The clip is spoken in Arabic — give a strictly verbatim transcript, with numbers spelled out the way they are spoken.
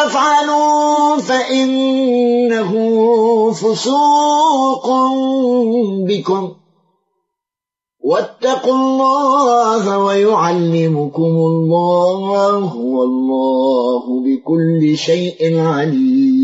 تفعلوا فإنه فسوق بكم واتقوا الله ويعلمكم الله والله بكل شيء عليم.